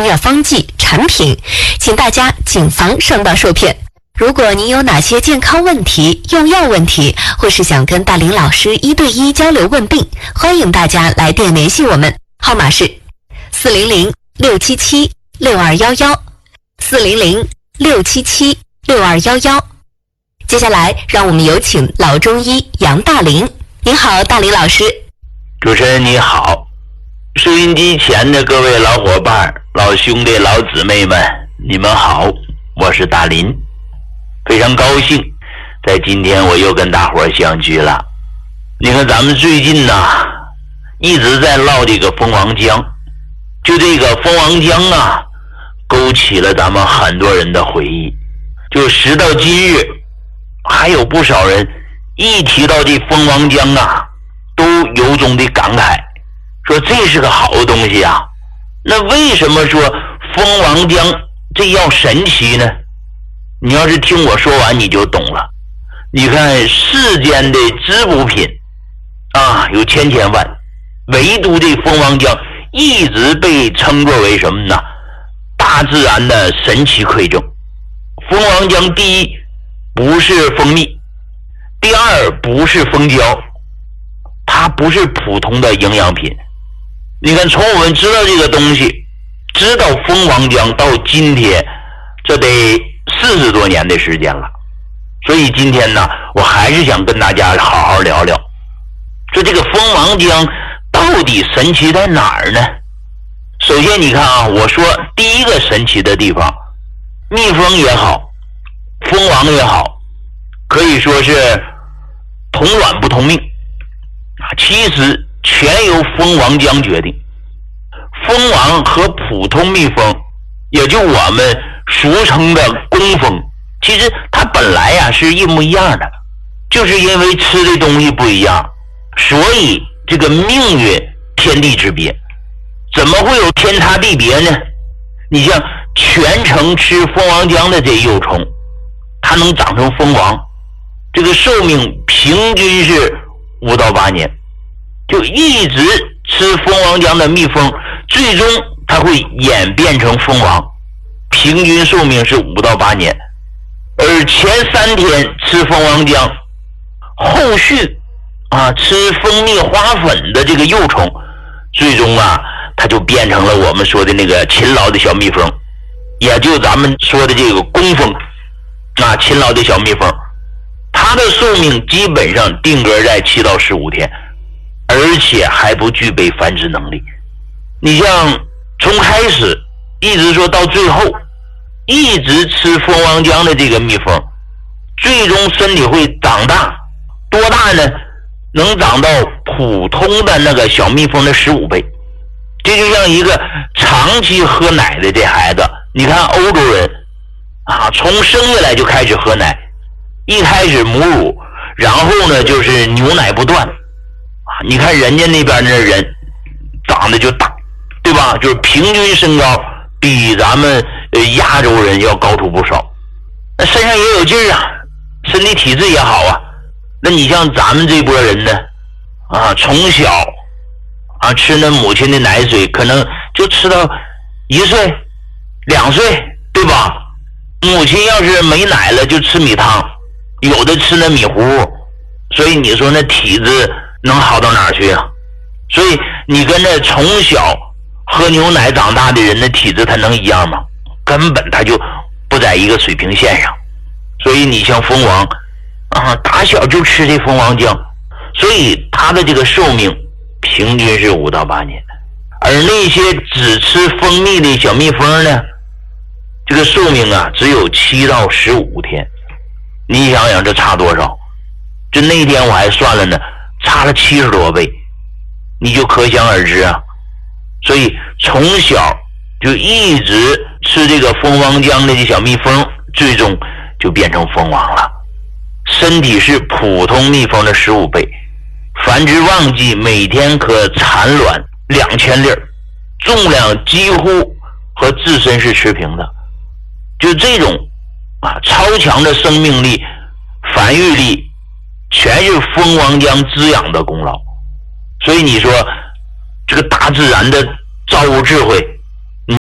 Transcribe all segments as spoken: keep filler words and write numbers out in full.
药方剂产品，请大家谨防上当受骗。如果您有哪些健康问题、用药问题，或是想跟大林老师一对一交流问病，欢迎大家来电联系我们，号码是四零零六七七六二幺幺，四零零六七七六二幺幺。接下来，让我们有请老中医杨大林。您好，大林老师。 主持人你好，收音机前的各位老伙伴、老兄弟、老姊妹们，你们好，我是大林。非常高兴在今天我又跟大伙儿相聚了。你看咱们最近呢一直在唠这个蜂王浆，就这个蜂王浆啊勾起了咱们很多人的回忆，就时到今日还有不少人一提到这蜂王浆啊都由衷的感慨，说这是个好东西啊。那为什么说蜂王浆这药神奇呢？你要是听我说完你就懂了。你看世间的滋补品啊有千千万，唯独这蜂王浆一直被称作为什么呢？大自然的神奇馈赠。蜂王浆第一不是蜂蜜，第二不是蜂胶，它不是普通的营养品。你看从我们知道这个东西，知道蜂王浆到今天这得四十多年的时间了。所以今天呢我还是想跟大家好好聊聊，说这个蜂王浆到底神奇在哪儿呢？首先你看啊，我说第一个神奇的地方，蜜蜂也好，蜂王也好，可以说是同卵不同命啊，其实全由蜂王浆决定。蜂王和普通蜜蜂，也就我们俗称的工蜂，其实它本来呀、啊、是一模一样的，就是因为吃的东西不一样，所以这个命运天地之别。怎么会有天差地别呢？你像全程吃蜂王浆的这幼虫，它能长成蜂王，这个寿命平均是五到八年。就一直吃蜂王浆的蜜蜂，最终它会演变成蜂王，平均寿命是五到八年。而前三天吃蜂王浆，后续啊吃蜂蜜花粉的这个幼虫，最终啊它就变成了我们说的那个勤劳的小蜜蜂，也就咱们说的这个工蜂啊，勤劳的小蜜蜂，它的寿命基本上定格在七到十五天，而且还不具备繁殖能力。你像从开始一直说到最后，一直吃蜂王浆的这个蜜蜂，最终身体会长大，多大呢？能长到普通的那个小蜜蜂的十五倍。这就像一个长期喝奶的这孩子，你看欧洲人啊，从生下来就开始喝奶，一开始母乳，然后呢就是牛奶不断啊。你看人家那边的人长得就大，对吧？就是平均身高比咱们呃亚洲人要高出不少，那身上也有劲儿啊，身体体质也好啊。那你像咱们这波人呢，啊，从小啊吃那母亲的奶水，可能就吃到一岁、两岁，对吧？母亲要是没奶了，就吃米汤，有的吃那米糊，所以你说那体质能好到哪儿去啊？所以你跟那从小喝牛奶长大的人的体质，他能一样吗？根本他就不在一个水平线上。所以你像蜂王啊，打小就吃这蜂王浆，所以他的这个寿命平均是五到八年。而那些只吃蜂蜜的小蜜蜂呢，这个寿命啊只有七到十五天。你想想这差多少？就那天我还算了呢，差了七十多倍，你就可想而知啊。所以从小就一直吃这个蜂王浆的这小蜜蜂，最终就变成蜂王了。身体是普通蜜蜂的十五倍，繁殖旺季每天可产卵两千粒，重量几乎和自身是持平的。就这种啊超强的生命力、繁育力，全是蜂王浆滋养的功劳。所以你说这个大自然的造物智慧，你就说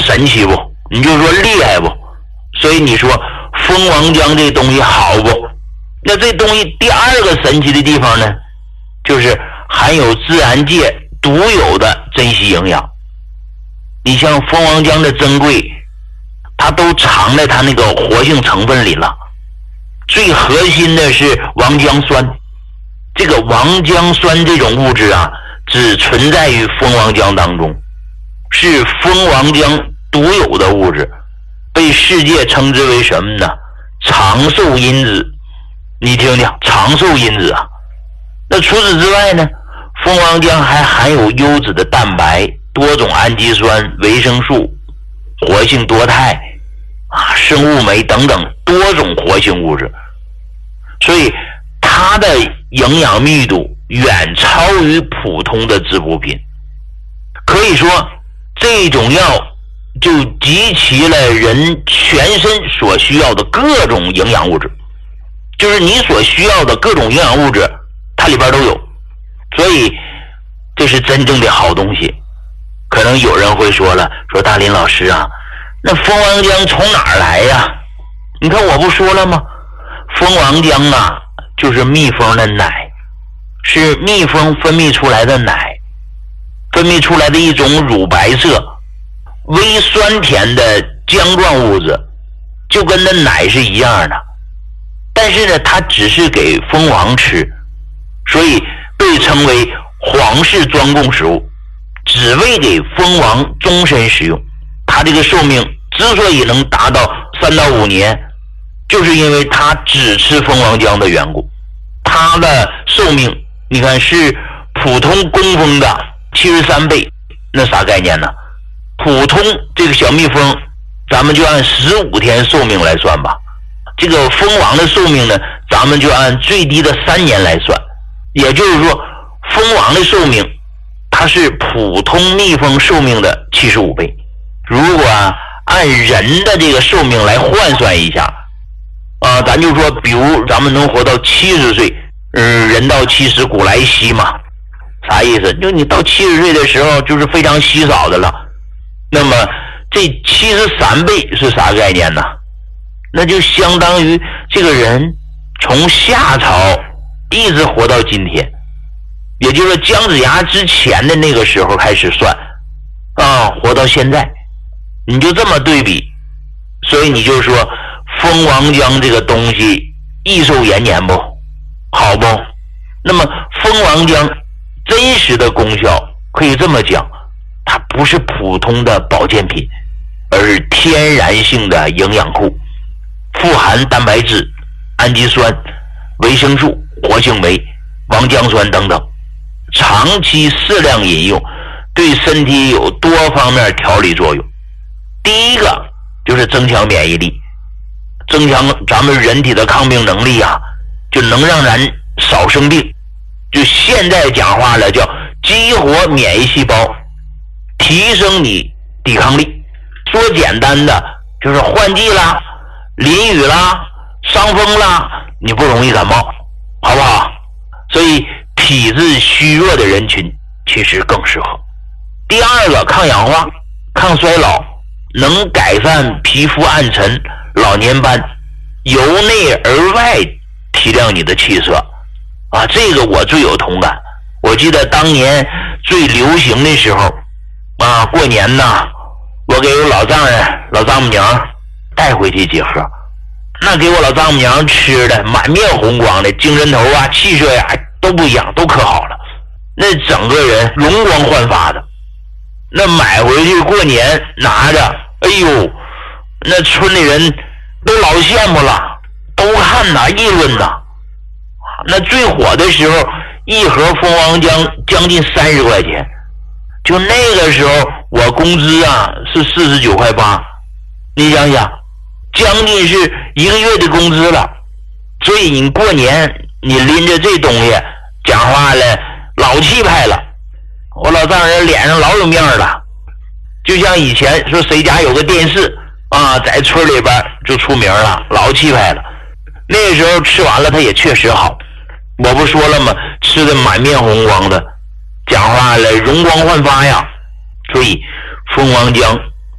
神奇不？你就说厉害不？所以你说蜂王浆这东西好不？那这东西第二个神奇的地方呢，就是含有自然界独有的珍稀营养。你像蜂王浆的珍贵，它都藏在它那个活性成分里了。最核心的是王浆酸，这个王浆酸这种物质啊，只存在于蜂王浆当中，是蜂王浆独有的物质，被世界称之为什么呢？长寿因子。你听听，长寿因子啊。那除此之外呢，蜂王浆还含有优质的蛋白、多种氨基酸、维生素、活性多肽啊、生物酶等等多种活性物质，所以它的营养密度远超于普通的滋补品。可以说这种药就集齐了人全身所需要的各种营养物质，就是你所需要的各种营养物质它里边都有，所以这是真正的好东西。可能有人会说了，说大林老师啊，那蜂王浆从哪儿来呀？你看我不说了吗？蜂王浆啊，就是蜜蜂的奶，是蜜蜂分泌出来的奶，分泌出来的一种乳白色、微酸甜的浆状物质，就跟那奶是一样的。但是呢，它只是给蜂王吃，所以被称为皇室专供食物，只为给蜂王终身食用。它这个寿命之所以能达到三到五年，就是因为它只吃蜂王浆的缘故。它的寿命你看是普通工蜂的七十三倍，那啥概念呢？普通这个小蜜蜂咱们就按十五天寿命来算吧，这个蜂王的寿命呢，咱们就按最低的三年来算。也就是说蜂王的寿命它是普通蜜蜂寿命的七十五倍。如果、啊、按人的这个寿命来换算一下啊，咱就说比如咱们能活到七十岁，嗯，人到七十古来稀嘛，啥意思？就你到七十岁的时候就是非常稀少的了。那么这七十三倍是啥概念呢？那就相当于这个人从夏朝一直活到今天，也就是说姜子牙之前的那个时候开始算啊，活到现在，你就这么对比。所以你就说蜂王浆这个东西益寿延年不好不？那么蜂王浆真实的功效可以这么讲，它不是普通的保健品，而是天然性的营养库，富含蛋白质、氨基酸、维生素、活性酶、王浆酸等等，长期适量饮用对身体有多方面调理作用。第一个就是增强免疫力，增强咱们人体的抗病能力啊，就能让咱少生病。就现在讲话了，叫激活免疫细胞，提升你抵抗力。说简单的就是换季啦、淋雨啦、伤风啦，你不容易感冒，好不好？所以体质虚弱的人群其实更适合。第二个，抗氧化、抗衰老，能改善皮肤暗沉、老年斑，由内而外提亮你的气色啊，这个我最有同感。我记得当年最流行的时候啊，过年呐，我给我老丈人、老丈母娘带回去几盒，那给我老丈母娘吃的满面红光的，精神头啊、气色呀、啊、都不一样，都可好了，那整个人容光焕发的。那买回去过年拿着，哎呦，那村里人都老羡慕了，都看呐，议论呐。那最火的时候，一盒蜂王浆将近三十块钱，就那个时候我工资啊是四十九块八，你想想，将近是一个月的工资了。所以你过年你拎着这东西，讲话了老气派了，我老丈人脸上老有面了，就像以前说谁家有个电视啊，在村里边就出名了，老气派了。那个时候吃完了，他也确实好。我不说了吗？吃的满面红光的，讲话了容光焕发呀。所以蜂王浆